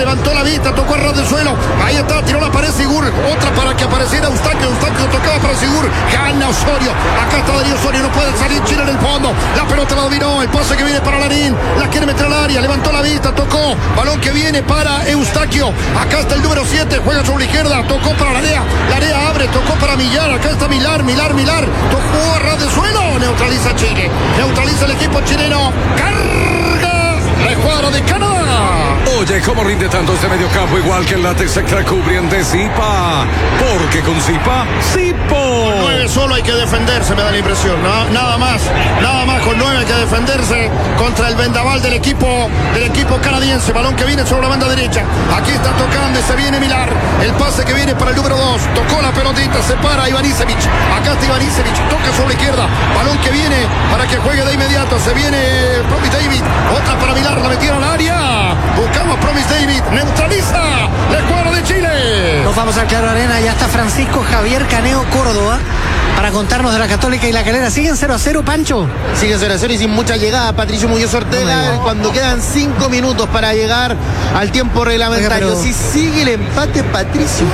levantó la vista, tocó a ras del suelo. Ahí está, tiró la pared Sigur. Otra para que apareciera Eustaquio tocaba para Sigur. Gana Osorio. Acá está Darío Osorio, no puede salir Chile en el fondo. La pelota la dominó, el pase que viene para Larín. La quiere meter al área, levantó la vista, tocó. Balón que viene para Eustaquio. Acá está el número 7, juega sobre la izquierda. Tocó para Larea abre, tocó para Millar. Acá está Milar. Tocó a ras del suelo. Neutraliza Chile. Neutraliza el equipo chileno. Carga la escuadra de Canadá. Oye, ¿cómo rinde tanto este mediocampo? Igual que el látex extra cubriente Zipa. Porque con Zipa, Zipo. Con 9 solo hay que defenderse, me da la impresión. Nada más con 9 hay que defenderse contra el vendaval del equipo canadiense. Balón que viene sobre la banda derecha. Aquí está tocando y se viene Milar. El pase que viene para el número 2. Tocó la pelotita, se para Ivanisevic. Acá está Ivanisevic, toca sobre la izquierda. Balón que viene para que juegue de inmediato. Se viene Promis David. Otra para Milar, la metieron al área. Buscamos Promis David. Neutraliza la escuadra de Chile. Nos vamos al Claro Arena. Ya está Francisco Javier Caneo Córdoba para contarnos de la Católica y la Calera. ¿Siguen 0-0, Pancho? Siguen 0-0 y sin mucha llegada. Patricio Muñoz Ortega, cuando quedan 5 minutos para llegar al tiempo reglamentario. Oiga, pero... Si sigue el empate, Patricio,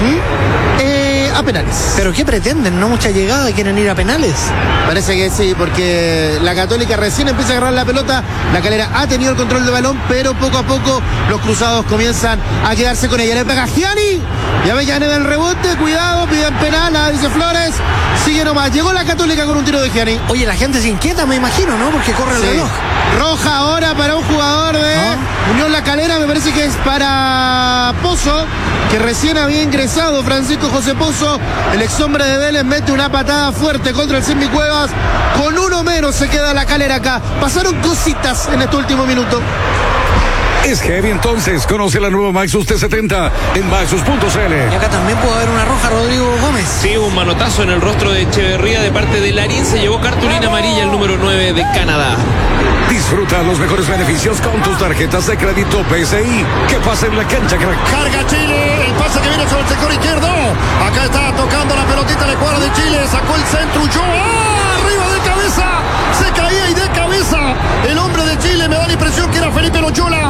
a penales. ¿Pero qué pretenden? ¿No mucha llegada? ¿Quieren ir a penales? Parece que sí, porque la Católica recién empieza a agarrar la pelota. La Calera ha tenido el control del balón, pero poco a poco los cruzados comienzan a quedarse con ella. Le pega Gianni. Ya ve Gianni del rebote. Cuidado, piden penal, dice Flores. Sigue nomás. Llegó la Católica con un tiro de Gianni. Oye, la gente se inquieta, me imagino, ¿no? Porque corre el reloj. Roja ahora para un jugador de Unión La Calera. Me parece que es para Pozo, que recién había ingresado Francisco José Pozo. El ex hombre de Vélez mete una patada fuerte contra el Simi Cuevas. Con uno menos se queda La Calera acá. Pasaron cositas en este último minuto. Es heavy entonces. Conoce la nueva Maxus T70 en Maxus.cl. Y acá también puede haber una roja, Rodrigo Gómez. Sí, un manotazo en el rostro de Echeverría de parte de Larín. Se llevó cartulina amarilla el número 9 de Canadá. Disfruta los mejores beneficios con tus tarjetas de crédito PSI. Que pasa en la cancha, crack. Carga Chile, el pase que viene sobre el sector izquierdo. Acá está tocando la pelotita la escuadra de Chile. Sacó el centro, arriba de cabeza. Se caía y de cabeza. El hombre de Chile, me da la impresión que era Felipe Loyola.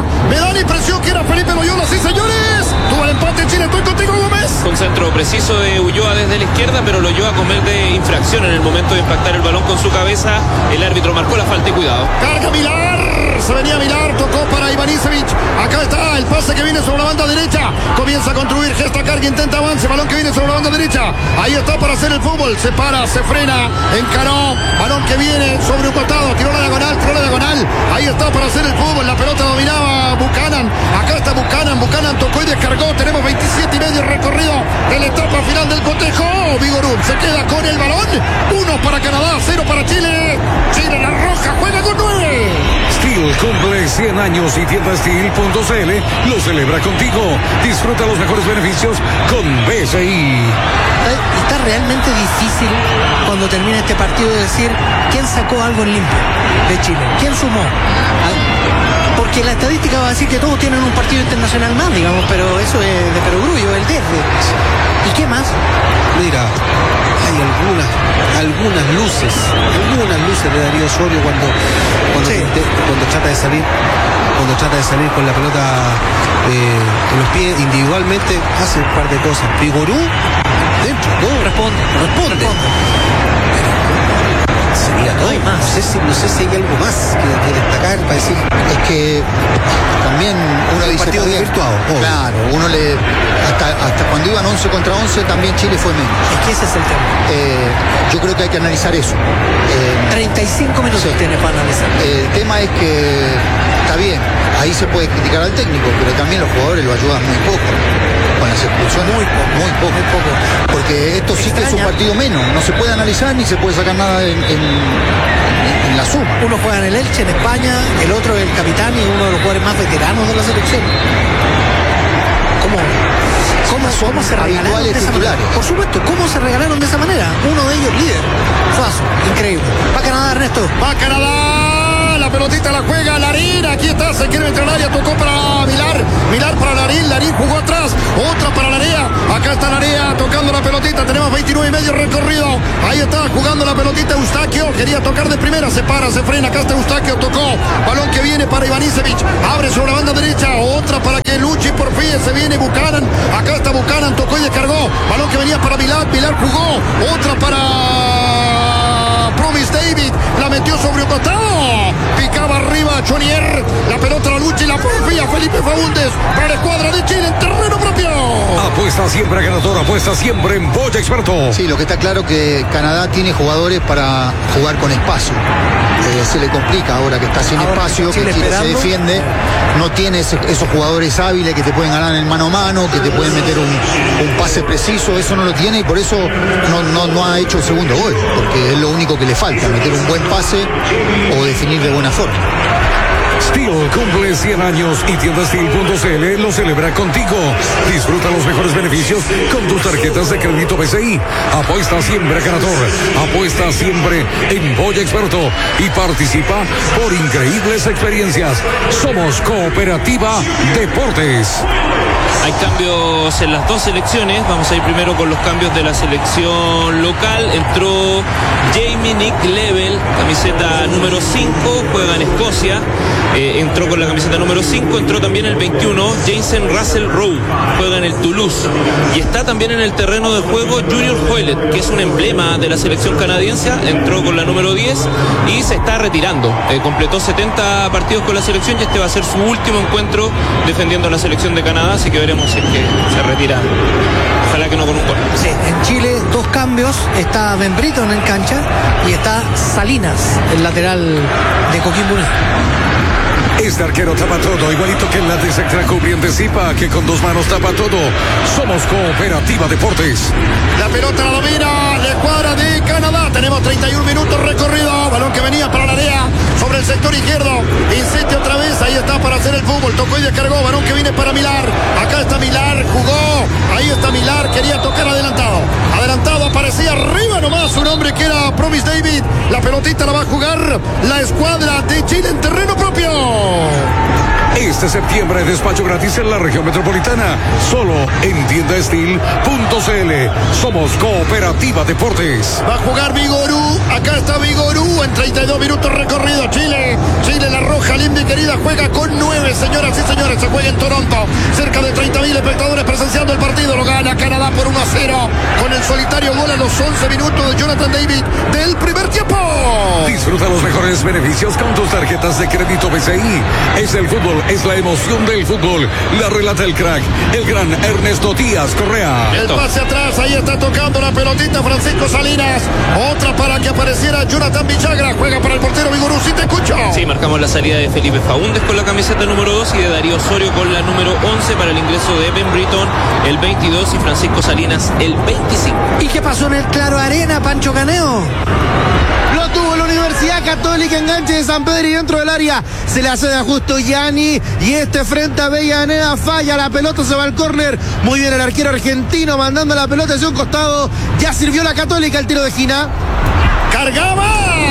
Sí, señores. Tuvo el empate Chile. Estoy contigo, Gómez. Con centro preciso de Ulloa desde la izquierda, pero Ulloa comete infracción en el momento de impactar el balón con su cabeza. El árbitro marcó la falta y cuidado. Carga Milar. Se venía Milar, tocó para Ivanisevic. Acá está el pase que viene sobre la banda derecha. Comienza a construir, gesta carga, intenta avance. Balón que viene sobre la banda derecha. Ahí está para hacer el fútbol. Se para, se frena, encaró. Balón que viene sobre un costado. Tiró la diagonal. Ahí está para hacer el fútbol. La pelota dominaba Buchanan. Acá está Buchanan tocó y descargó. Tenemos 27 y medio recorrido de la etapa final del cotejo. Vigorún se queda con el balón. 1 para Canadá, 0 para Chile. Chile la roja, juega con 9. Steel cumple 100 años y tienda Steel.cl lo celebra contigo. Disfruta los mejores beneficios con BCI. Está realmente difícil cuando termina este partido decir quién sacó algo en limpio de Chile, quién sumó. Porque la estadística va a decir que todos tienen un partido internacional más, digamos, pero eso es de perogrullo, el 10. ¿Y qué más? Mira, hay algunas luces de Darío Osorio cuando trata de salir con la pelota con los pies individualmente, hace un par de cosas. Figurú dentro, todo responde. Sería todo. No sé si hay algo más que destacar para decir. Es que también uno dice partido desvirtuado. Claro, uno le hasta cuando iban 11 contra 11 también Chile fue menos. Es que ese es el tema. Yo creo que hay que analizar eso. 35 minutos tiene para analizar. El tema es que está bien, ahí se puede criticar al técnico, pero también los jugadores lo ayudan muy poco con las expulsiones. Muy poco. Porque esto sí que es un partido menos. No se puede analizar ni se puede sacar nada en la suma. Uno juega en el Elche, en España, el otro es el capitán y uno de los jugadores más veteranos de la selección. ¿Cómo se regalaron de esa manera? Por supuesto, ¿cómo se regalaron de esa manera? Uno de ellos líder, Suazo, increíble. Va Canadá, Ernesto. Va Canadá, la pelotita la juega Larín, aquí está, se quiere entrar al área, tocó para Milar para Larín jugó atrás, otra para Larea, acá está Larea tocando la pelotita, tenemos 29 y medio recorrido, ahí está jugando la pelotita Eustaquio, quería tocar de primera, se para, se frena, acá está Eustaquio, tocó, balón que viene para Ivanisevic, abre sobre la banda derecha, otra para que Luchi por fin venía para Milar jugó, otra para Promise David, la metió sobre un costado, picaba arriba Chonier, la pelota, la lucha y la porfía Felipe Faúndez para la escuadra de Chile en terreno propio. Apuesta siempre a ganador, apuesta siempre en Boya Experto. Sí, lo que está claro que Canadá tiene jugadores para jugar con espacio. Se le complica ahora que está sin espacio, que Chile se defiende, no tiene esos jugadores hábiles que te pueden ganar en mano a mano, que te pueden meter un pase preciso, eso no lo tiene y por eso no ha hecho el segundo gol, porque es lo único que le falta, meter un buen pase o definir de buena forma. Steel cumple 100 años y tienda Steel.cl lo celebra contigo. Disfruta los mejores beneficios con tus tarjetas de crédito BCI. Apuesta siempre a ganador. Apuesta siempre en Boya Experto y participa por increíbles experiencias. Somos Cooperativa Deportes. Hay cambios en las dos selecciones. Vamos a ir primero con los cambios de la selección local. Entró Jamie Nick Level, camiseta número 5, juega en Escocia. Entró con la camiseta número 5, entró también el 21, Jason Russell Rowe, juega en el Toulouse. Y está también en el terreno de juego Junior Hoilett, que es un emblema de la selección canadiense, entró con la número 10 y se está retirando. Completó 70 partidos con la selección y este va a ser su último encuentro defendiendo a la selección de Canadá, así que veremos si es que se retira. Ojalá que no con un gol. Sí, en Chile 2 cambios, está Ben Britton en cancha y está Salinas, el lateral de Coquimbo Unido. Este arquero tapa todo, igualito que en la Extra Cubriente Zipa, que con 2 manos tapa todo. Somos Cooperativa Deportes. La pelota la domina la escuadra de Canadá. Tenemos 31 minutos recorrido. Balón que venía para la área sobre el sector izquierdo. Insiste otra vez. Ahí está para hacer el fútbol. Tocó y descargó. Balón que viene para Milar. Acá está Milar. Jugó. Ahí está Milar. Quería tocar adelantado. Adelantado. Aparecía arriba nomás un hombre que era Promise David. La pelotita la va a jugar la escuadra de Chile en terreno propio. Este septiembre, despacho gratis en la región metropolitana. Solo en tiendastil.cl. Somos Cooperativa Deportes. Va a jugar Vigorú. Acá está Vigorú en 32 minutos recorrido. Chile, la roja, linda y querida, juega con 9, señoras y señores. Se juega en Toronto. Cerca de 30.000 espectadores presenciando el partido. Lo gana Canadá por 1-0 con el solitario gol a los 11 minutos de Jonathan David del primer tiempo. Disfruta los mejores beneficios con tus tarjetas de crédito BCI. Es el fútbol, es la emoción del fútbol. La relata el crack, el gran Ernesto Díaz Correa. El pase atrás, ahí está tocando la pelotita Francisco Salinas. Otra para que apareciera Jonathan Villagra. Juega para el portero Vigorú, si te escucho. Sí, marcamos la salida de Felipe Faúndez con la camiseta número 2 y de Darío Osorio con la número 11 para el ingreso de Ben Britton, el 22, y Francisco Salinas, el 25. ¿Y qué pasó en el Claro Arena, Pancho Caneo? Lo tuvo la Universidad Católica, enganche de San Pedro y dentro del área se le hace de ajusto Gianni y este frente a Avellaneda falla, la pelota se va al córner. Muy bien el arquero argentino mandando la pelota hacia un costado. Ya sirvió la Católica el tiro de esquina. Cargaba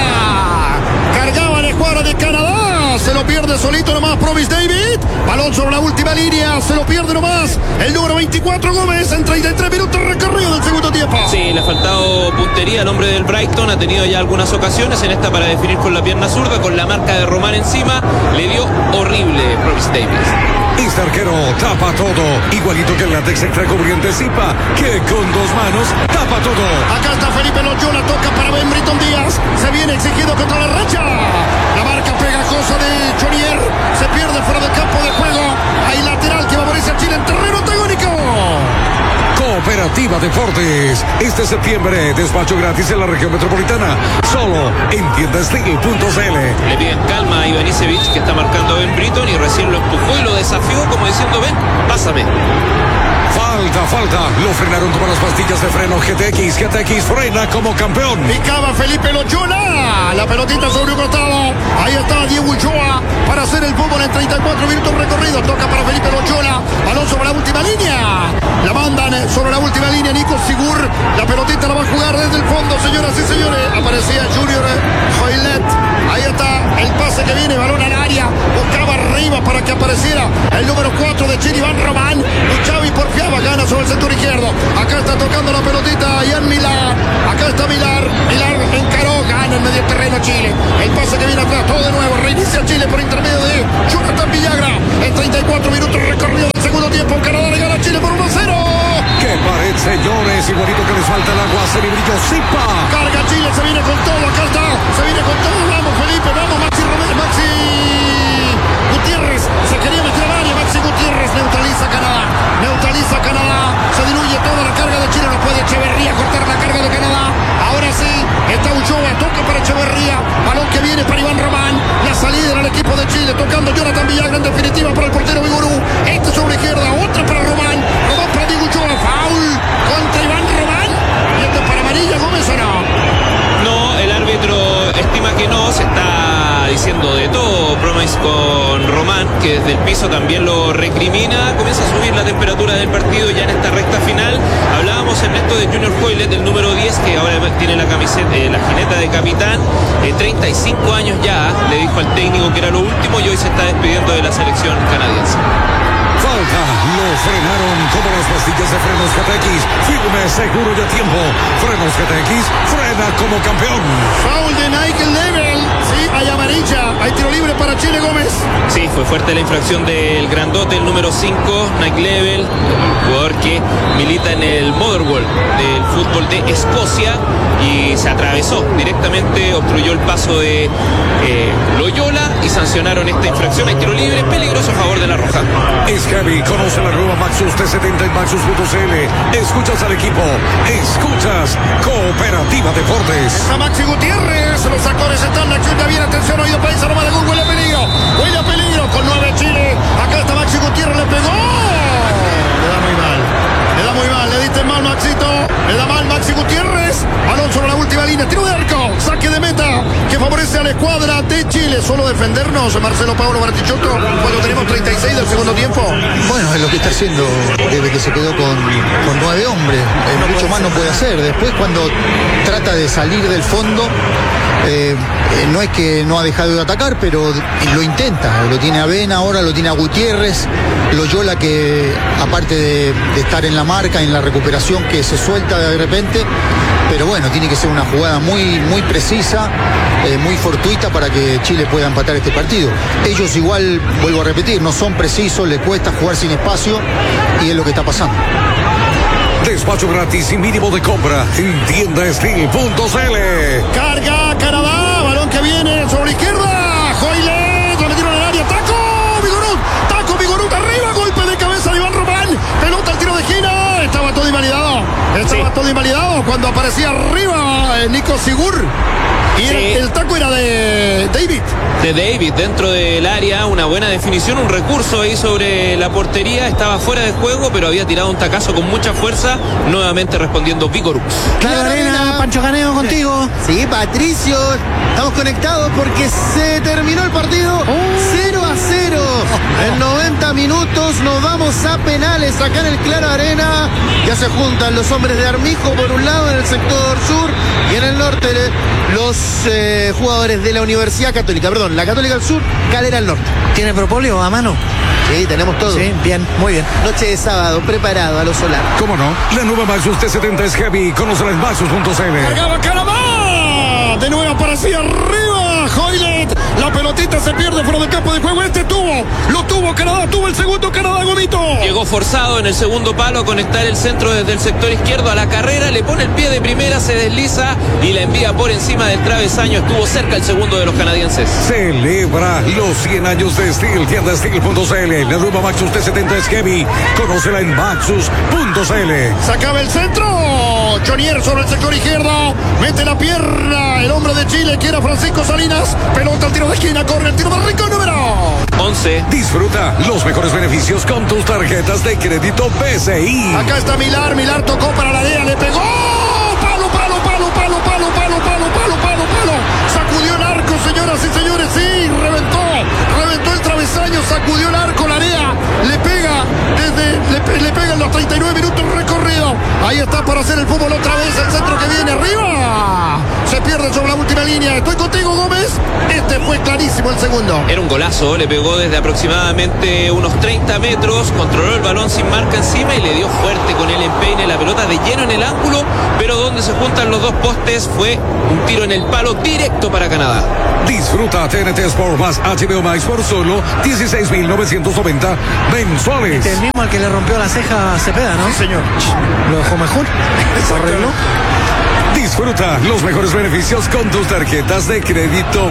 la escuadra de Canadá. Se lo pierde solito nomás Promise David. Balón sobre la última línea. Se lo pierde nomás el número 24 Gómez en 33 minutos recorrido del segundo tiempo. Sí, le ha faltado puntería al hombre del Brighton. Ha tenido ya algunas ocasiones. En esta para definir con la pierna zurda, con la marca de Román encima. Le dio horrible Promise David. Este arquero tapa todo, igualito que el látex extra cubriente Zipa, que con 2 manos tapa todo. Acá está Felipe Loyola, toca para Ben Britton Díaz. Se viene exigido contra la racha. La marca pegajosa de Chonier. Se pierde fuera del campo de juego. Hay lateral que favorece a Chile en terreno antagónico. Cooperativa Deportes. Este septiembre, despacho gratis en la región metropolitana. Solo en tiendastil.cl. Le piden calma a Ivanisevic, que está marcando a Ben Britton, y recién lo empujó y lo desafió como diciendo: ven, pásame. Falta. Lo frenaron como las pastillas de freno GTX frena como campeón. Picaba Felipe Loyola. La pelotita sobre un costado. Ahí está Diego Ulloa para hacer el fútbol en 34 minutos recorridos. Toca para Felipe Loyola. Balón sobre la última línea. La mandan sobre la última línea Nico Sigur. La pelotita la va a jugar desde el fondo, señoras y señores. Aparecía Junior Hoilett. Ahí está el pase que viene. Balón al área. Buscaba arriba para que apareciera el número 4 de Chile, Iván Román. Luchaba y porfiaba. Gana sobre el sector izquierdo. Acá está tocando la pelotita Ian Milar. Acá está Milar. Milar encaró. Gana en medio terreno Chile. El pase que viene atrás. Todo de nuevo. Reinicia Chile por intermedio de Jonathan Villagra. En 34 minutos recorrido del segundo tiempo. Canadá le gana a Chile por 1-0. ¡Qué pared, señores! Igualito ese librillo Zipa. Carga Chile, se viene con todo, acá está, se viene con todo, vamos Felipe, vamos Maxi Gutiérrez, se quería meter al área, Maxi Gutiérrez neutraliza Canadá, se diluye toda la carga de Chile, no puede Echeverría cortar la carga de Canadá, ahora sí, está Ulloa, toca para Echeverría, balón que viene para Iván Román, la salida del equipo de Chile, tocando Jonathan Villagra en definitiva para el portero Vigorú, este sobre izquierda, otra para Román para Diego Ulloa, foul contra Iván Román, y este para amarilla, Gómez o no. No, el árbitro estima que no, se está diciendo de todo Promise con Román, que desde el piso también lo recrimina, comienza a subir la temperatura del partido ya en esta recta final. Hablábamos Ernesto de Junior Hoylett, del número 10, que ahora tiene la camiseta, la jineta de capitán, 35 años ya, le dijo al técnico que era lo último y hoy se está despidiendo de la selección canadiense. Falta, lo frenaron como las pastillas de frenos GTX, firme, seguro y a tiempo. Frenos GTX, frena como campeón. Foul de Nike Level, sí, hay amarilla, hay tiro libre para Chile, Gómez. Sí, fue fuerte la infracción del grandote, el número 5, Nike Level, jugador que milita en el Motherwell del fútbol de Escocia y se atravesó directamente, obstruyó el paso de Loyola y sancionaron esta infracción. Hay tiro libre, peligroso a favor de la Roja. Es heavy, conoce la nueva Maxus T70 en Maxus.cl. Escuchas al equipo, escuchas Cooperativa Deportes. Está Maxi Gutiérrez, los actores están, la chuta bien, atención, oído país, aroma de gol, huele a peligro, con 9 Chile, acá está Maxi Gutiérrez, le pegó, le da muy mal, le diste mal Maxito, le da mal Maxi Gutiérrez, balón sobre la última línea, tiro de arco, saque de meta, que favorece a la escuadra de Chile, solo defendernos, Marcelo Paolo Bartichotto, cuando tenemos 36 del segundo tiempo. Bueno, es lo que está haciendo desde que se quedó con 9 hombres, mucho más no puede hacer, después cuando trata de salir del fondo, no es que no ha dejado de atacar, pero lo intenta, lo tiene a Vena, ahora lo tiene a Gutiérrez, Loyola que aparte de estar en la marca, en la recuperación que se suelta de repente, pero bueno, tiene que ser una jugada muy precisa, muy fortuita para que Chile pueda empatar este partido. Ellos igual, vuelvo a repetir, no son precisos, les cuesta jugar sin espacio y es lo que está pasando. Despacho gratis y mínimo de compra en tiendasteel.cl. Carga Canadá, balón que viene sobre la izquierda, Hoylett, lo metieron al área, taco Vigorut arriba, golpe de cabeza de Iván Román, pelota al tiro de esquina, estaba todo invalidado cuando aparecía arriba Nico Sigur. Y el taco era de David. De David, dentro del área, una buena definición, un recurso ahí sobre la portería, estaba fuera de juego, pero había tirado un tacazo con mucha fuerza, nuevamente respondiendo Vigorux. Claro, Arena, Pancho Caneo contigo. Sí, Patricio, estamos conectados porque se terminó el partido 0-0. En 90 minutos nos vamos a penales acá en el Claro Arena. Ya se juntan los hombres de Armijo por un lado en el sector sur y en el norte los jugadores de la Universidad Católica, perdón, la Católica del Sur, Calera al norte. ¿Tiene propóleo a mano? Sí, tenemos todo. Sí, bien, muy bien. Noche de sábado, preparado a lo solar. ¿Cómo no? La nueva Maxus T70 es heavy, conócela en Maxus.cl. Cargaba Canadá, de nuevo aparecía arriba Hoylett, la pelotita se pierde fuera del campo de juego, lo tuvo Canadá, tuvo el segundo Canadá, Gomito. Llegó forzado en el segundo palo a conectar el centro desde el sector izquierdo a la carrera, le pone el pie de primera, se desliza y la envía por encima del travesaño, estuvo cerca el segundo de los canadienses. Celebra los 100 años de Steel, tiendasteel.cl. La nueva Maxus T70 es heavy, conócela en Maxus.cl. Sacaba el centro, Jonier sobre el sector izquierdo, mete la pierna, el hombre de Chile que era Francisco Salinas, pelota al tiro de esquina, corre el tiro de rico número 11. Disfruta los mejores beneficios con tus tarjetas de crédito BCI. Acá está Milar tocó para la DEA, le pegó, palo, sacudió el arco, señoras y señores, sí, reventó el travesaño, sacudió el arco, la DEA, le pega en los 39 minutos recorrido, ahí está para hacer el fútbol otra vez, el centro que viene arriba, se pierde sobre la última línea. Estoy contigo, Gómez. Este fue clarísimo el segundo. Era un golazo, le pegó desde aproximadamente unos 30 metros, controló el balón sin marca encima y le dio fuerte con el empeine, la pelota de lleno en el ángulo, pero donde se juntan los dos postes fue un tiro en el palo directo para Canadá. Disfruta TNT Sport más HBO Max por solo 16.990 mensuales. El mismo al que le rompió la ceja a Cepeda, ¿no? Sí, señor. Lo dejó mejor. ¿Se arregló? Disfruta los mejores beneficios con tus tarjetas de crédito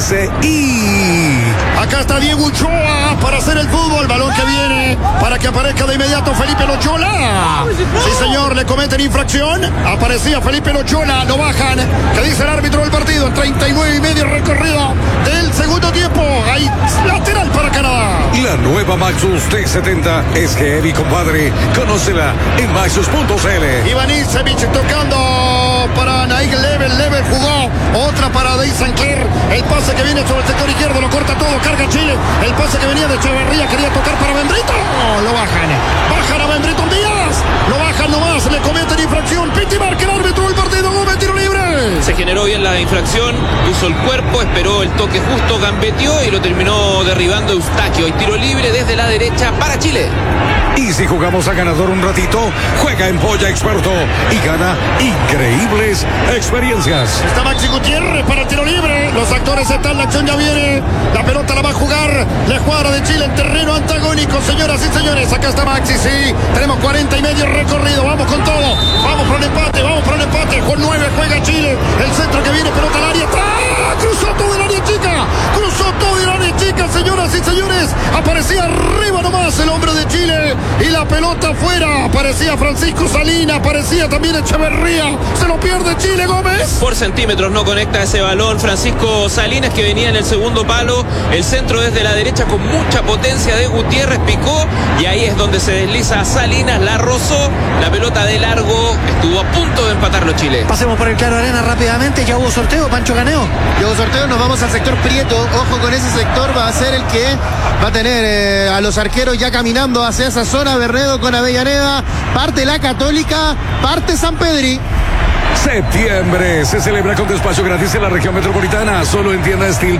BCI. Acá está Diego Ochoa para hacer el fútbol. Balón que viene para que aparezca de inmediato Felipe Loyola. Sí, señor, le cometen infracción. Aparecía Felipe Loyola, lo bajan. ¿Qué dice el árbitro del partido? 39 y medio recorrido del segundo tiempo. Hay lateral para Canadá. La nueva Maxus T70 es heavy, compadre. Conócela en maxus.cl. Ivanisevic tocando para Naig Level. Level jugó otra para Dey Sancler. El pase que viene sobre el sector izquierdo lo corta todo. Carga Chile. El pase que venía de Echeverría quería tocar para Membrito. Lo bajan. Bajan a Membrito Díaz. Lo bajan nomás. Le cometen infracción. Piti marca el árbitro del partido. Gómez, tiro libre. Se generó bien la infracción, puso el cuerpo, esperó el toque justo, gambeteó y lo terminó derribando Eustaquio. Y tiro libre desde la derecha para Chile. Y si jugamos a ganador un ratito, juega en Polla Experto y gana increíbles experiencias. Está Maxi Gutiérrez para el tiro libre. Los actores están, la acción ya viene. La pelota la va a jugar la escuadra de Chile en terreno antagónico, señoras y señores. Acá está Maxi, sí. Tenemos 40 y medio recorrido. Vamos con todo. Vamos por el empate, vamos por el empate. Con 9 juega Chile. El centro que viene, pelota al área. ¡Ah! Cruzó todo el área chica. Cruzó todo el área chica, señoras y señores. Aparecía arriba nomás el hombre de Chile. Y la pelota afuera. Aparecía Francisco Salina. Aparecía también Echeverría. Se lo pierde Chile, Gómez. Por centímetros no conecta ese balón Francisco Salinas, que venía en el segundo palo. El centro desde la derecha con mucha potencia de Gutiérrez, picó y ahí es donde se desliza Salinas, la rozó, la pelota de largo, estuvo a punto de empatarlo Chile. Pasemos por el Claro Arena rápidamente. Ya hubo sorteo, Pancho Caneo. Ya hubo sorteo, nos vamos al sector Prieto. Ojo con ese sector, va a ser el que va a tener a los arqueros ya caminando hacia esa zona. Bernedo con Avellaneda, parte la Católica, parte San Pedri. Septiembre se celebra con despacho gratis en la región metropolitana, solo en tiendastil.cl.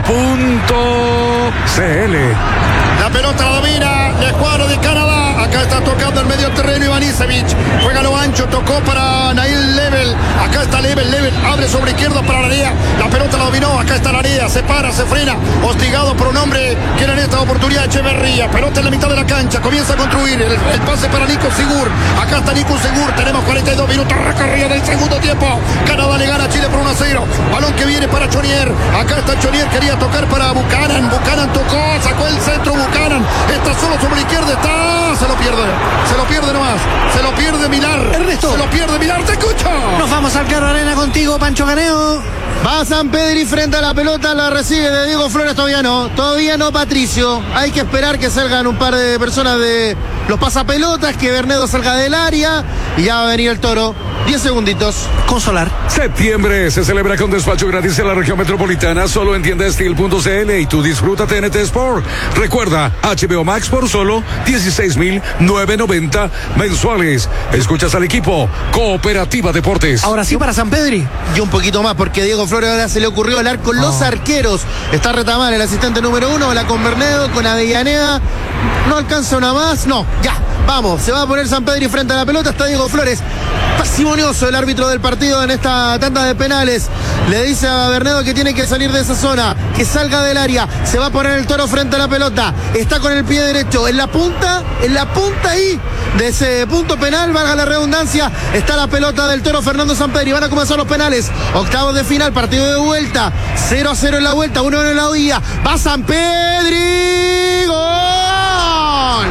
La pelota la domina la escuadra de Canadá. Acá está tocando el medio terreno Ivanisevic. Juega lo ancho, tocó para Nail Level. Acá está Level, abre sobre izquierda para Larea. La pelota la dominó, acá está Larea. Se para, se frena, hostigado por un hombre que era en esta oportunidad Echeverría. Pelota en la mitad de la cancha, comienza a construir el pase para Nico Sigur. Acá está Nico Sigur, tenemos 42 minutos recorrido del segundo tiempo. Canadá le gana a Chile por 1-0. Balón que viene para Chonier. Acá está Chonier, quería tocar para Buchanan. Buchanan tocó, sacó el centro Buchanan. Está solo sobre la izquierda, está. Se lo pierde nomás. Se lo pierde Milar. Ernesto. Se lo pierde Milar, te escucho. Nos vamos al Claro Arena contigo, Pancho Caneo. Va San Pedri frente a la pelota, la recibe de Diego Flores, todavía no Patricio. Hay que esperar que salgan un par de personas de los pasapelotas, que Bernedo salga del área y ya va a venir el Toro. 10 segunditos. Consolar. Septiembre se celebra con despacho gratis en la región metropolitana, solo en tiendastil.cl y tú disfruta TNT Sport. Recuerda, HBO Max por solo 16.990 mensuales. Escuchas al equipo Cooperativa Deportes. Ahora sí para San Pedri. Y un poquito más, porque Diego Flores ahora se le ocurrió hablar con los arqueros. Está Retamar, el asistente número 1, la con Bernedo, con Avellaneda. No alcanza una más, no, ya. Vamos, se va a poner San Pedri frente a la pelota, está Diego Flores. Parsimonioso el árbitro del partido en esta tanda de penales. Le dice a Bernedo que tiene que salir de esa zona, que salga del área. Se va a poner el Toro frente a la pelota. Está con el pie derecho en la punta ahí de ese punto penal, valga la redundancia. Está la pelota del Toro Fernando Sampedri. Van a comenzar los penales. Octavos de final, partido de vuelta. 0-0 en la vuelta, 1-1 en la ida. Va Sampedri. ¡Gol!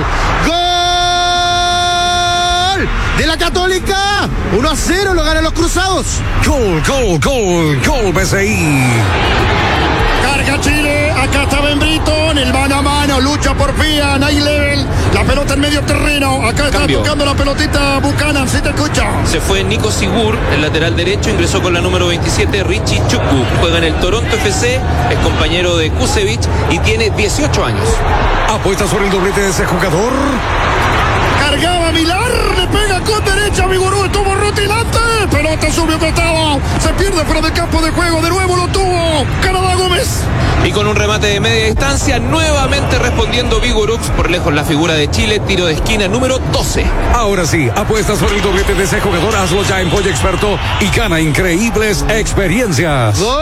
De la Católica, 1-0, lo ganan los Cruzados. Gol, BCI. Carga Chile, acá está Membrito en el mano a mano, lucha por Pía, Nail Level, la pelota en medio terreno, acá está tocando la pelotita Buchanan, si te escucha. Se fue Nico Sigur, el lateral derecho, ingresó con la número 27 Richie Chukwu, juega en el Toronto FC, es compañero de Kusevich y tiene 18 años. Apuesta sobre el doblete de ese jugador. Cargaba Milar, le pega con derecha, Vigorú estuvo rutilante, pelota pelota sube costado. Se pierde fuera del campo de juego. De nuevo lo tuvo Canadá, Gómez. Y con un remate de media distancia, nuevamente respondiendo Vigorux, por lejos la figura de Chile, tiro de esquina número 12. Ahora sí, apuestas por el doblete de ese jugador, hazlo ya en Pollo Experto y gana increíbles experiencias. ¡Gol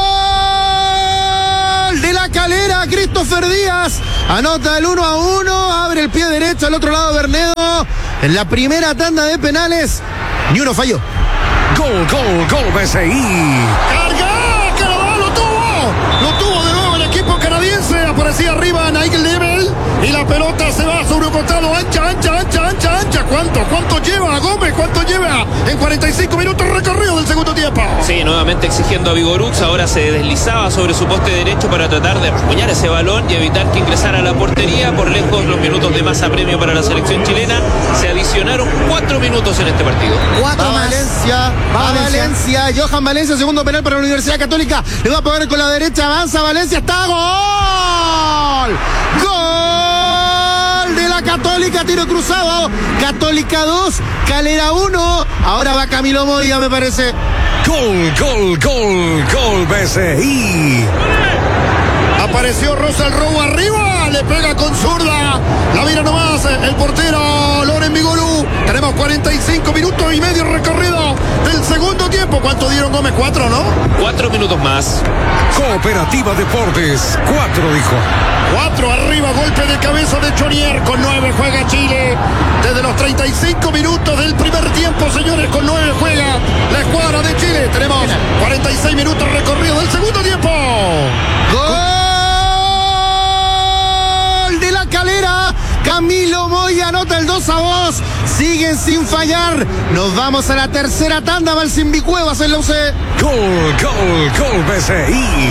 de La Calera! Christopher Díaz anota el 1-1, abre el pie derecho al otro lado Bernedo. En la primera tanda de penales, ni uno falló. Gol, gol, gol, BCI. ¡Carga! ¡Canadá lo tuvo! Lo tuvo de nuevo el equipo canadiense. Aparecía arriba Nigel Level. Y la pelota se va sobre un costado. Ancha. ¿Cuánto lleva Gómez? ¿Cuánto lleva en 45 minutos recorrido del segundo tiempo? Sí, nuevamente exigiendo a Vigorux. Ahora se deslizaba sobre su poste derecho para tratar de rasguñar ese balón y evitar que ingresara a la portería. Por lejos, los minutos de más apremio para la selección chilena. Se adicionaron 4 minutos en este partido. 4 más. Valencia. Johan Valencia, segundo penal para la Universidad Católica. Le va a pegar con la derecha, avanza Valencia, está gol. Gol de la Católica, tiro cruzado. Católica 2, Calera 1. Ahora va Camilo Moya, me parece. Gol, BCI. Apareció Rosal Rowe arriba, le pega con zurda. La mira nomás el portero Loren Vigorú. Tenemos 45 minutos y medio recorrido del segundo tiempo. ¿Cuánto dieron, Gómez? 4, ¿no? 4 minutos más. Cooperativa Deportes, 4 dijo. 4 arriba, golpe de cabeza de Chonier. Con 9 juega Chile. Desde los 35 minutos del primer tiempo, señores, con 9 juega la escuadra de Chile. Tenemos 46 minutos recorrido del segundo tiempo. Gol de La Calera. Camilo Moya anota el 2-2. Siguen sin fallar. Nos vamos a la tercera tanda. Va el Simbicuevas en la UC. Gol, BCI.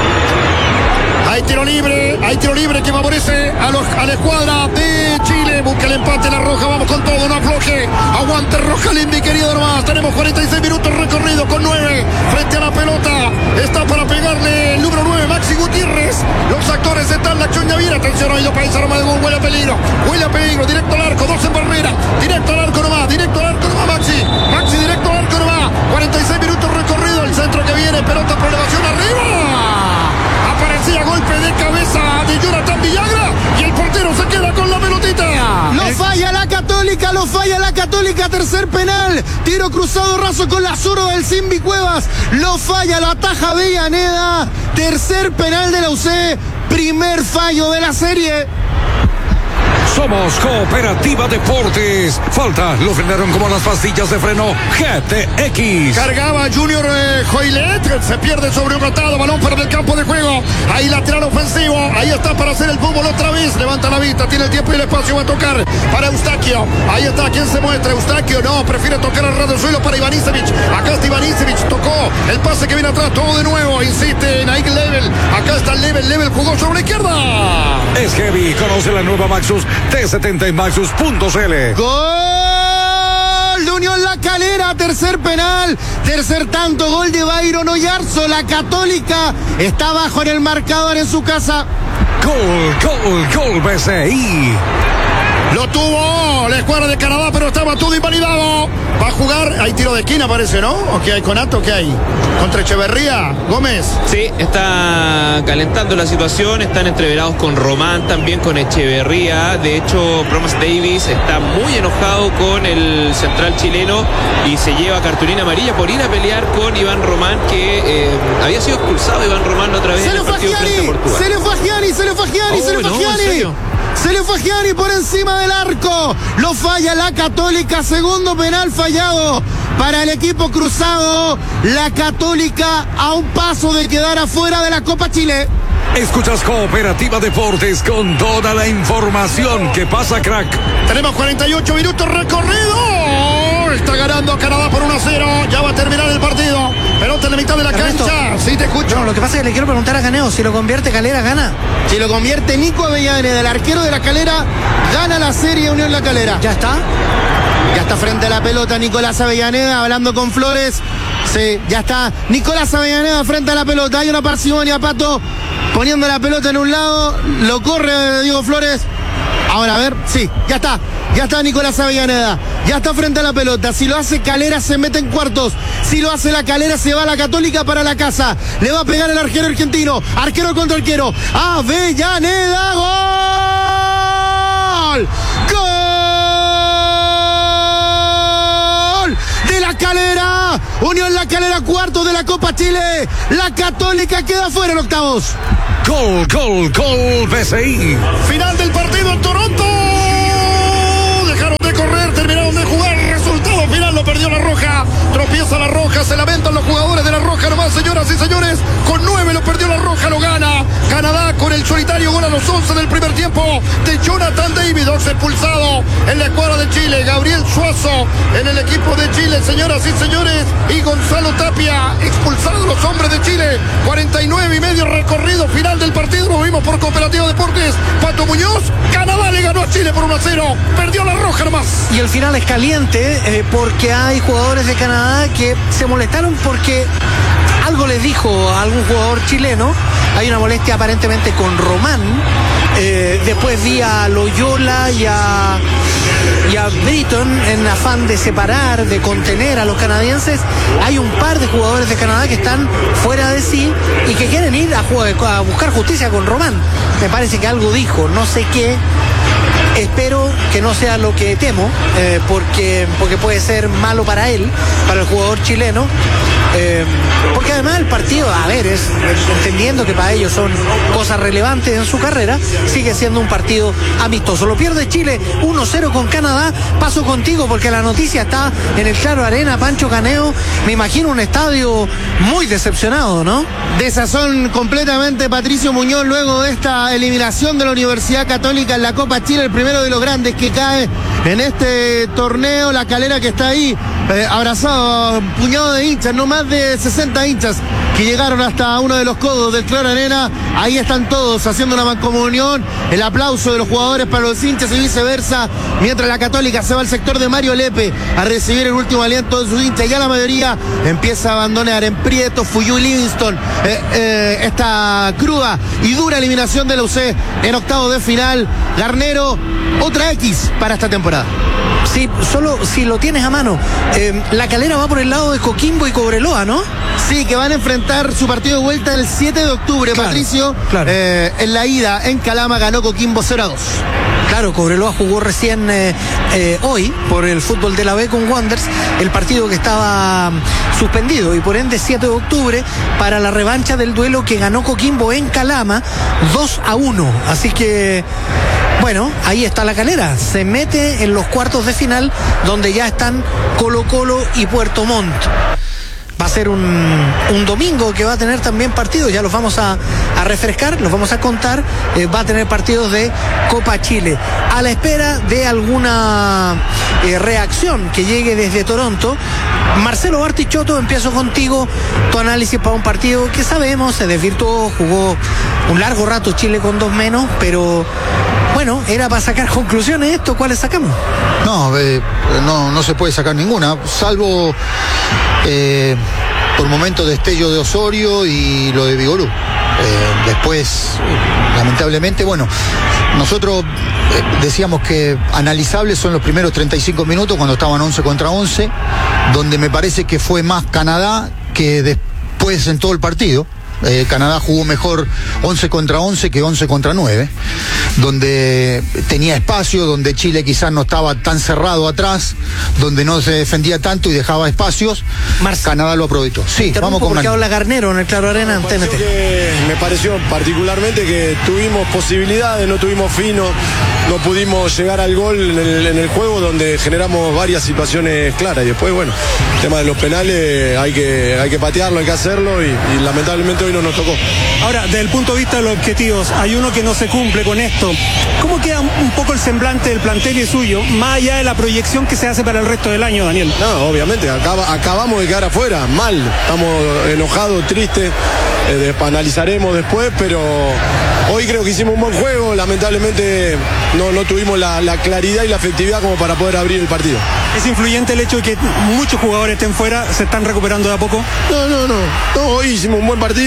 Hay tiro libre que favorece a la escuadra de Chile. Busca el empate la Roja, vamos con todo, no afloje. Aguante Roja Limbi, querido hermano. Tenemos 46 minutos recorrido con 9 frente a la pelota. Está para pegarle el número 9, Maxi Gutiérrez. Los actores están la Choñavira. Atención, oído país, arma de gol, huele a peligro, directo al arco, 2 en barrera. Directo al arco nomás, Maxi, directo al arco nomás. 46 minutos recorrido, el centro que viene, pelota por elevación arriba. Aparecía golpe de cabeza de Jonathan Villagra y el portero se queda con la pelotita. Lo falla la Católica, tercer penal. Tiro cruzado raso con la zurda del Simbi Cuevas. Lo falla, lo ataja Avellaneda. Tercer penal de la UC. Primer fallo de la serie. Somos Cooperativa Deportes. Falta, lo frenaron como las pastillas de freno GTX. Cargaba Junior Joilet, se pierde sobre un costado, balón fuera del campo de juego. Ahí lateral ofensivo, ahí está para hacer el fútbol otra vez. Levanta la vista, tiene el tiempo y el espacio, va a tocar para Eustaquio. Ahí está, ¿quién se muestra? Eustaquio, no, prefiere tocar al ras del suelo para Ivanisevic. Acá está Ivanisevic, tocó el pase que viene atrás, todo de nuevo. Insiste Nike Level, acá está Level jugó sobre la izquierda. Es heavy, conoce la nueva Maxus T70 en Maxus.cl. Gol de Unión La Calera, tercer penal, tercer tanto, gol de Byron Oyarzo. La Católica está abajo en el marcador en su casa. Gol, BCI. Lo tuvo la escuadra de Canadá, pero estaba todo invalidado. Va a jugar, hay tiro de esquina parece, ¿no? ¿O qué hay, Conato? ¿Qué hay? Contra Echeverría, Gómez. Sí, está calentando la situación, están entreverados con Román, también con Echeverría. De hecho, Promas Davis está muy enojado con el central chileno y se lleva cartulina amarilla por ir a pelear con Iván Román, que había sido expulsado Iván Román otra vez en el partido frente a Portugal. Se le fue a Gianni. Se le fue a Gianni por encima del arco. Lo falla la Católica. Segundo penal fallado para el equipo cruzado. La Católica a un paso de quedar afuera de la Copa Chile. Escuchas Cooperativa Deportes con toda la información. ¿Qué pasa, crack? Tenemos 48 minutos recorrido. Está ganando Canadá por 1-0. Ya va a terminar el partido. Pelota en la mitad de la cancha. Sí, te escucho. No, lo que pasa es que le quiero preguntar a Caneo, si lo convierte Calera, ¿gana? Si lo convierte Nico Avellaneda, el arquero de La Calera, gana la serie Unión La Calera. ¿Ya está? Ya está frente a la pelota Nicolás Avellaneda, hablando con Flores. Sí, ya está Nicolás Avellaneda frente a la pelota. Hay una parsimonia, Pato, poniendo la pelota en un lado. Lo corre Diego Flores. Ahora, a ver, sí, ya está Nicolás Avellaneda, ya está frente a la pelota. Si lo hace Calera se mete en cuartos, si lo hace la Calera se va a la Católica para la casa. Le va a pegar el arquero argentino, arquero contra arquero. Avellaneda, gol. ¡Gol! De la Calera, Unión La Calera, cuartos de la Copa Chile. La Católica queda fuera en octavos. Gol PSI. Final del partido en Toronto. Dejaron de correr, terminaron de jugar. Resultado final lo perdió la Roja. Tropieza la Roja, se lamentan los jugadores de la Roja nomás, señoras y señores. Con 9 lo perdió la Roja, lo gana Canadá con el solitario gol a los 11 del primer tiempo de Jonathan David, expulsado en la escuadra de Chile. Gabriel Suazo en el equipo de Chile, señoras y señores. Y Gonzalo Tapia, expulsado los hombres de Chile. 49 y medio recorrido, final del partido. Lo vimos por Cooperativa Deportes. Pato Muñoz, Canadá le ganó a Chile por 1-0. Perdió la Roja nomás. Y el final es caliente porque hay jugadores de Canadá que se molestaron porque algo les dijo a algún jugador chileno. Hay una molestia aparentemente con Román. Después vi a Loyola y a Britton en afán de separar, de contener a los canadienses. Hay un par de jugadores de Canadá que están fuera de sí y que quieren ir a buscar justicia con Román. Me parece que algo dijo, no sé qué. Espero que no sea lo que temo, porque puede ser malo para él, para el jugador chileno. Porque además el partido, a ver, entendiendo que para ellos son cosas relevantes en su carrera, sigue siendo un partido amistoso. Lo pierde Chile 1-0 con Canadá. Paso contigo porque la noticia está en el Claro Arena. Pancho Caneo, me imagino un estadio muy decepcionado, ¿no? Desazón completamente Patricio Muñoz luego de esta eliminación de la Universidad Católica en la Copa Chile, el primero de los grandes que cae en este torneo. La Calera que está ahí abrazado a un puñado de hinchas, no más de 60 hinchas que llegaron hasta uno de los codos del Claro Arena. Ahí están todos haciendo una mancomunión, el aplauso de los jugadores para los hinchas y viceversa, mientras la Católica se va al sector de Mario Lepe a recibir el último aliento de sus hinchas. Ya la mayoría empieza a abandonar. En Prieto, Fuyú y Livingston esta cruda y dura eliminación de la UC en octavos de final. Garnero, otra X para esta temporada. Sí, solo si lo tienes a mano. La Calera va por el lado de Coquimbo y Cobreloa, ¿no? Sí, que van a enfrentar su partido de vuelta el 7 de octubre, claro, Patricio. Claro. En la ida en Calama ganó Coquimbo 0-2. Claro, Cobreloa jugó recién hoy por el fútbol de la B con Wanderers, el partido que estaba suspendido, y por ende 7 de octubre para la revancha del duelo que ganó Coquimbo en Calama 2-1. Así que bueno, ahí está la Calera, se mete en los cuartos de final donde ya están Colo-Colo y Puerto Montt. Va a ser un domingo que va a tener también partidos, ya los vamos a refrescar, los vamos a contar. Va a tener partidos de Copa Chile. A la espera de alguna reacción que llegue desde Toronto. Marcelo Bartichotto, empiezo contigo tu análisis para un partido que sabemos se desvirtuó, jugó un largo rato Chile con 2 menos, pero bueno, era para sacar conclusiones esto. ¿Cuáles sacamos? No se puede sacar ninguna, salvo por momentos destello de Osorio y lo de Vigorú. Después, lamentablemente, bueno, nosotros decíamos que analizables son los primeros 35 minutos cuando estaban 11 contra 11, donde me parece que fue más Canadá que después en todo el partido. Canadá jugó mejor 11 contra 11 que 11 contra 9, donde tenía espacio, donde Chile quizás no estaba tan cerrado atrás, donde no se defendía tanto y dejaba espacios. Canadá lo aprovechó. Sí, vamos con porque habla Garnero en el Claro Arena. Me pareció particularmente que tuvimos posibilidades, no tuvimos fino, no pudimos llegar al gol en el juego, donde generamos varias situaciones claras, y después, bueno, el tema de los penales hay que patearlo, hay que hacerlo, y lamentablemente hoy no nos tocó. Ahora, desde el punto de vista de los objetivos, hay uno que no se cumple con esto. ¿Cómo queda un poco el semblante del plantel y suyo, más allá de la proyección que se hace para el resto del año, Daniel? No, obviamente, acabamos de quedar afuera, mal, estamos enojados, tristes, analizaremos después, pero hoy creo que hicimos un buen juego, lamentablemente no tuvimos la claridad y la efectividad como para poder abrir el partido. ¿Es influyente el hecho de que muchos jugadores estén fuera, se están recuperando de a poco? No, hoy hicimos un buen partido,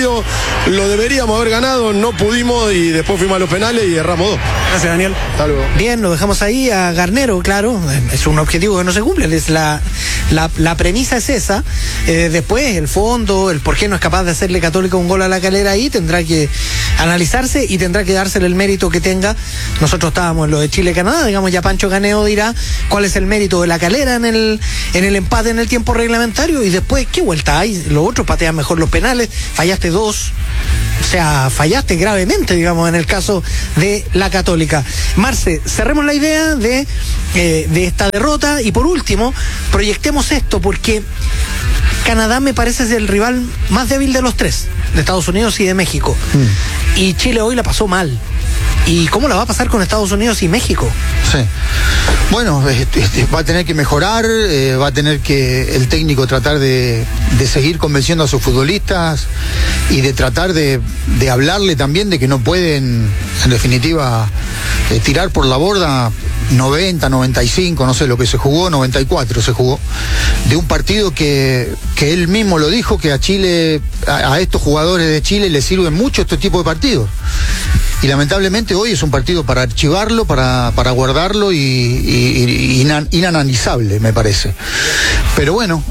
partido lo deberíamos haber ganado, no pudimos y después fuimos a los penales y erramos 2. Gracias, Daniel. Hasta luego. Bien, lo dejamos ahí a Garnero, claro, es un objetivo que no se cumple, es la premisa es esa. Después el fondo, el por qué no es capaz de hacerle Católica un gol a La Calera, ahí tendrá que analizarse y tendrá que dársele el mérito que tenga. Nosotros estábamos en lo de Chile-Canadá, digamos, ya Pancho Ganeo dirá cuál es el mérito de La Calera en el empate en el tiempo reglamentario, y después qué vuelta hay. Los otros patean mejor los penales, fallaste 2, o sea, fallaste gravemente, digamos, en el caso de la Católica. Marce, cerremos la idea de esta derrota y por último proyectemos esto, porque Canadá me parece es el rival más débil de los tres, de Estados Unidos y de México. Y Chile hoy la pasó mal. ¿Y cómo la va a pasar con Estados Unidos y México? Sí. Bueno, va a tener que mejorar, va a tener que el técnico tratar de seguir convenciendo a sus futbolistas y de tratar de hablarle también de que no pueden, en definitiva, tirar por la borda 90, 95, no sé lo que se jugó, 94 se jugó, de un partido que él mismo lo dijo, que a Chile, a estos jugadores de Chile les sirven mucho este tipo de partidos. Y lamentablemente hoy es un partido para archivarlo, para guardarlo y inanalizable, me parece. Pero bueno,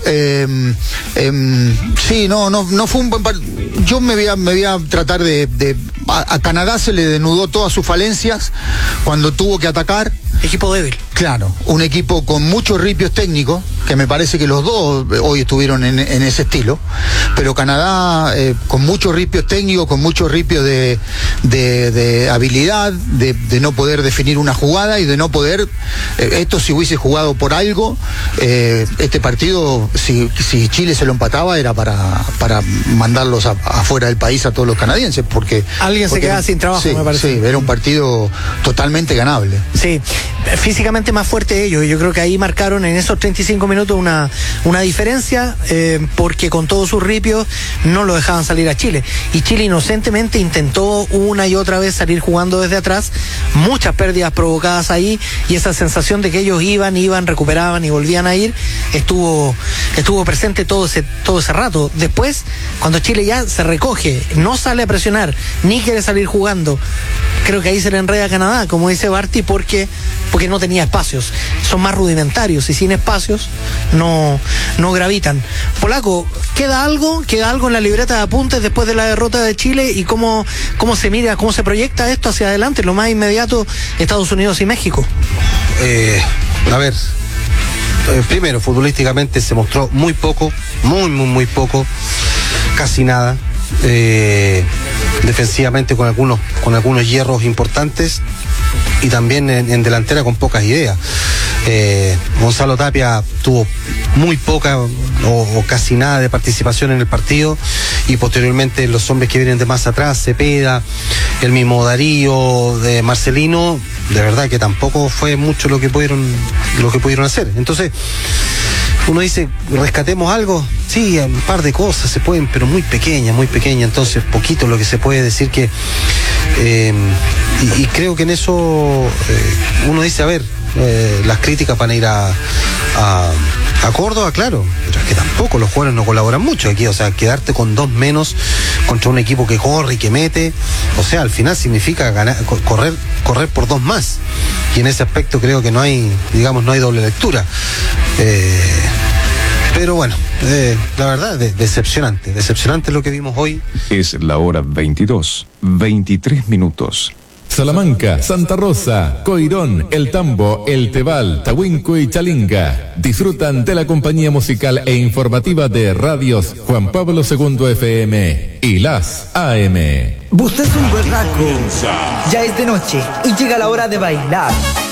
sí, no fue un buen partido. Yo me voy a tratar a Canadá se le denudó todas sus falencias cuando tuvo que atacar. Equipo débil. Claro, un equipo con muchos ripios técnicos, que me parece que los dos hoy estuvieron en ese estilo, pero Canadá con muchos ripios técnicos, con muchos ripios de habilidad, de no poder definir una jugada y de no poder, esto si hubiese jugado por algo, este partido, si Chile se lo empataba, era para mandarlos afuera del país a todos los canadienses, porque se quedaba sin trabajo, sí, me parece. Sí, era un partido totalmente ganable. Sí, físicamente más fuerte ellos, y yo creo que ahí marcaron en esos 35 minutos una diferencia, porque con todos sus ripios no lo dejaban salir a Chile, y Chile inocentemente intentó una y otra vez salir jugando desde atrás, muchas pérdidas provocadas ahí, y esa sensación de que ellos iban, recuperaban y volvían a ir, estuvo presente todo ese rato. Después, cuando Chile ya se recoge, no sale a presionar, ni quiere salir jugando, creo que ahí se le enreda a Canadá, como dice Barty, porque no tenía espacios, son más rudimentarios y sin espacios no gravitan. Polaco, ¿queda algo en la libreta de apuntes después de la derrota de Chile, y cómo se mira, cómo se proyecta esto hacia adelante, lo más inmediato, Estados Unidos y México? A ver, primero, futbolísticamente se mostró muy poco, muy poco, casi nada. Defensivamente con algunos hierros importantes, y también en delantera con pocas ideas. Gonzalo Tapia tuvo muy poca o casi nada de participación en el partido, y posteriormente los hombres que vienen de más atrás, Cepeda, el mismo Darío, Marcelino, de verdad que tampoco fue mucho lo que pudieron hacer. Entonces uno dice, rescatemos algo, sí, un par de cosas se pueden, pero muy pequeña, entonces poquito lo que se puede decir que y creo que en eso uno dice, a ver, las críticas van a ir a Córdoba, claro, pero es que tampoco los jugadores no colaboran mucho aquí, o sea, quedarte con 2 menos contra un equipo que corre y que mete, o sea, al final significa correr por 2 más, y en ese aspecto creo que no hay doble lectura. Pero bueno, la verdad, decepcionante lo que vimos hoy. Es la hora 22:23. Salamanca, Santa Rosa, Coirón, El Tambo, El Tebal, Tahuinco y Chalinga disfrutan de la compañía musical e informativa de radios Juan Pablo II FM y las AM. Usted es un berraco. Ya es de noche y llega la hora de bailar.